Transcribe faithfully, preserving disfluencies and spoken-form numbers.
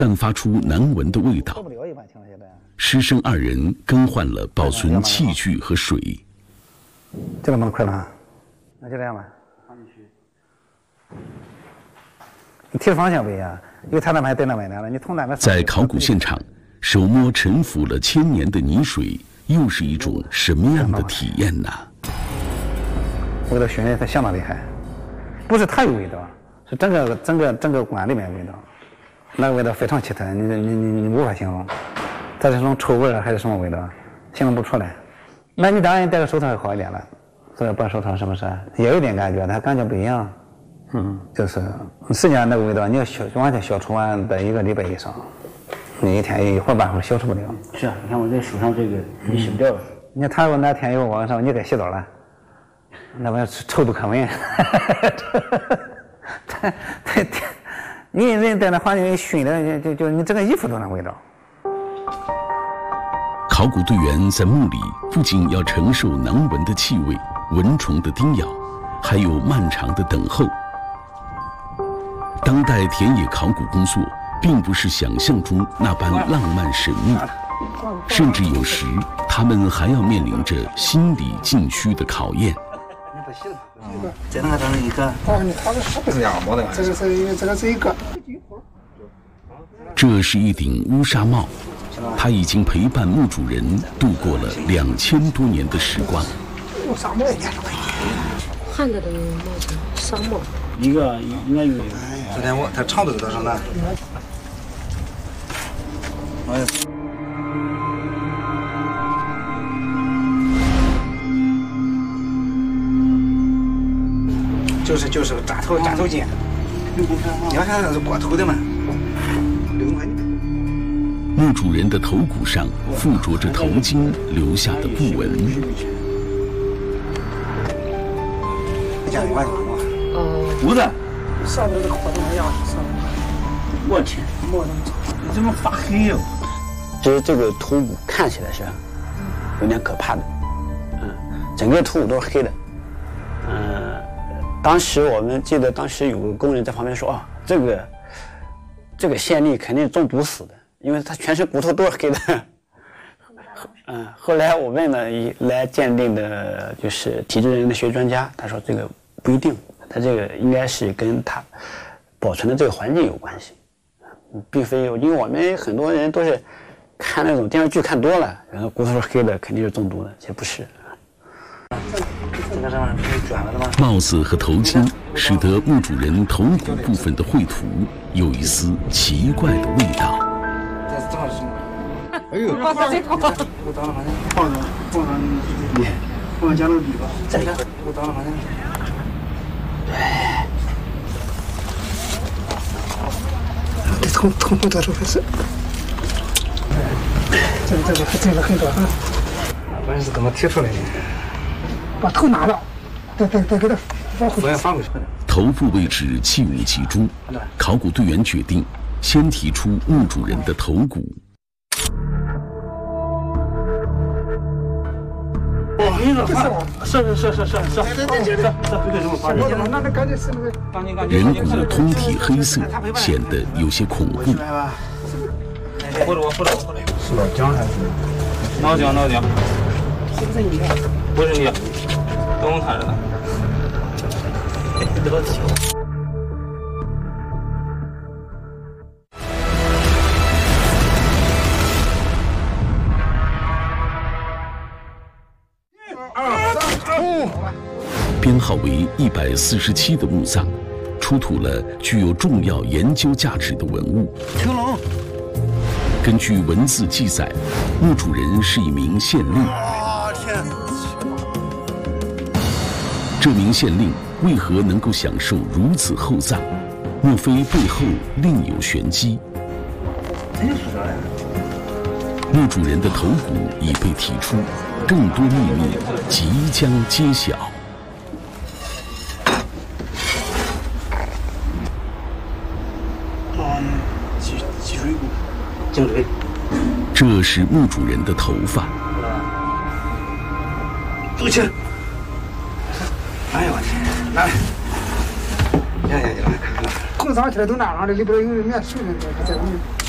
散发出难闻的味道。师生二人更换了保存器具和水。 这个能快了啊，那就这样吧。你提的方向不一样，因为他那边对那边来了，你从那边。 在考古现场，手摸沉浮了千年的泥水，又是一种什么样的体验呢？ 味道熏的它相当厉害，不是它有味道，是整个整个整个馆里面有味道，那个味道非常奇特，你你你你无法形容，它是种臭味还是什么味道，形容不出来。那你当然戴个手套会好一点了，这个绑手套是不是也有点感觉？它感觉不一样。嗯，就是实际上那个味道，你要消完全消除完得一个礼拜以上，你一天一会儿半会儿消除不了。 是啊，你看我这手上这个你洗不掉了。 你看他如果哪天有晚上你该洗澡了，那玩意臭不可闻。他他他，因为人在那环境里熏的，就就你整个衣服都那味道。 考古队员在墓里不仅要承受难闻的气味、蚊虫的叮咬，还有漫长的等候。当代田野考古工作并不是想象中那般浪漫神秘，甚至有时他们还要面临着心理禁区的考验。 这那个一个， 哦，你看这是不是两模的？这个是因为这个是一个。 这是一顶乌纱帽，它已经陪伴墓主人度过了两千多年的时光。 乌纱帽， 汉代的帽子，纱帽。 一个应该有。 昨天我它长度有多少呢？哎。就是就是扎头扎头巾，你要看那是裹头的嘛。 墓主人的头骨上附着着头巾留下的布纹。 哦， 胡子， 上面这个活动的样子， 我天，你怎么发黑哟？ 其实这个头骨看起来是有点可怕的，嗯，整个头骨都是黑的，嗯。当时我们记得，当时有个工人在旁边说：“啊，这个这个县吏肯定中毒死的，因为他全身骨头都是黑的。”嗯，后来我问了一来鉴定的，就是体质人类学专家，他说这个不一定，他这个应该是跟他保存的这个环境有关系，并非有，因为我们很多人都是看那种电视剧看多了，然后骨头是黑的，肯定是中毒的，其实不是。 帽子和头巾使得墓主人头骨部分的绘图有一丝奇怪的味道。 哎呦，放上放上放上你放上加勒比吧。这个我当了反正。对。从从头到手开始。这个这个这个很多啊。关键是怎么贴出来的？把头拿了，再再再给它放回去。我要放回去。 头部位置器物集中，考古队员决定先提出墓主人的头骨。 是是是是是是是， 对对对对对， 这个什么发现？ 那那感觉是那个人骨通体黑色，显得有些恐怖。 或者我或者我是老姜还是？ 老姜老姜。 是不是你？ 不是你，都看着呢。这个球。 编号为一百四十七的墓葬，出土了具有重要研究价值的文物。 青龙。 根据文字记载，墓主人是一名县令。这名县令为何能够享受如此厚葬？莫非背后另有玄机？墓主人的头骨已被提出，更多秘密即将揭晓。 嗯，脊脊椎骨， 颈椎。 这是墓主人的头发。 走起来！哎呦我天，来，行行行，看看，碰上起来都那样的，里边有面水的，在里面。